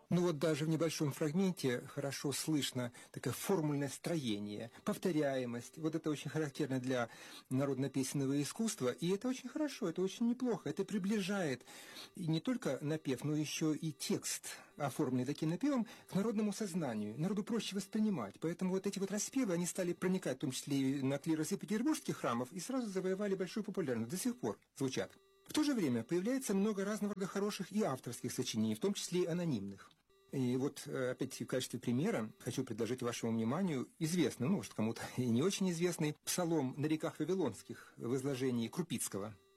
Ну вот даже в небольшом фрагменте хорошо слышно такое формульное строение, повторяемость. Вот это очень характерно для народно-песенного искусства, и это очень хорошо, это очень неплохо. Это приближает и не только напев, но еще и текст, оформленный таким напевом, к народному сознанию. Народу проще воспринимать. Поэтому вот эти вот распевы, они стали проникать, в том числе и на клиросы петербургских храмов, и сразу завоевали большую популярность. До сих пор звучат. В то же время появляется много разного рода хороших и авторских сочинений, в том числе и анонимных. И вот, опять в качестве примера хочу предложить вашему вниманию известный, ну, может, кому-то и не очень известный, псалом на реках Вавилонских в изложении Крупицкого.